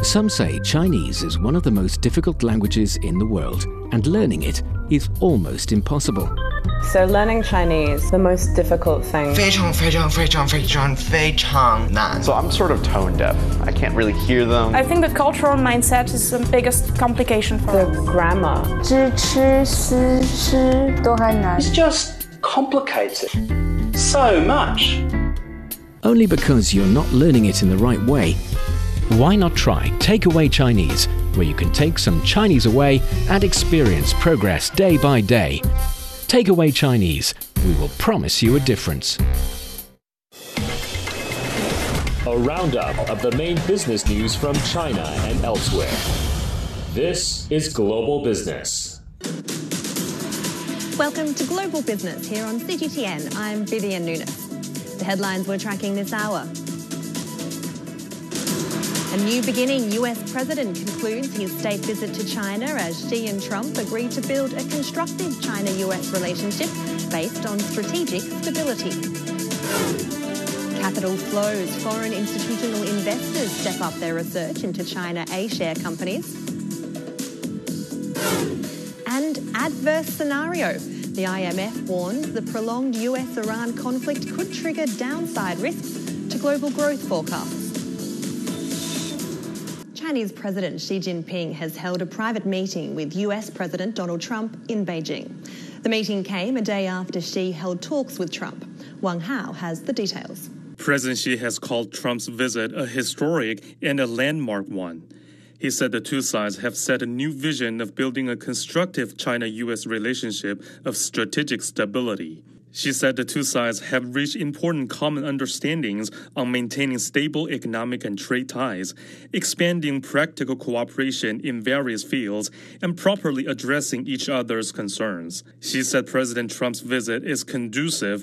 Some say Chinese is one of the most difficult languages in the world, and learning it is almost impossible. So learning Chinese, the most difficult thing. 非常非常非常非常非常难. So I'm sort of tone deaf. I can't really hear them. I think the cultural mindset is the biggest complication for The us. grammar. 知吃思吃都还难。 It's just complicated so much. Only because you're not learning it in the right way. Why not try Takeaway Chinese, where you can take some Chinese away and experience progress day by day. Takeaway Chinese, we will promise you a difference. A roundup of the main business news from China and elsewhere. This is Global Business. Welcome to Global Business here on CGTN. I'm Vivian Nunes. The headlines we're tracking this hour. A new beginning. US President concludes his state visit to China as Xi and Trump agree to build a constructive China-US relationship based on strategic stability. Capital flows. Foreign institutional investors step up their research into China A-share companies. And adverse scenario. The IMF warns the prolonged US-Iran conflict could trigger downside risks to global growth forecasts. Chinese President Xi Jinping has held a private meeting with US President Donald Trump in Beijing. The meeting came a day after Xi held talks with Trump. Wang Hao has the details. President Xi has called Trump's visit a historic and a landmark one. He said the two sides have set a new vision of building a constructive China-US relationship of strategic stability. She said the two sides have reached important common understandings on maintaining stable economic and trade ties, expanding practical cooperation in various fields, and properly addressing each other's concerns. She said President Trump's visit is conducive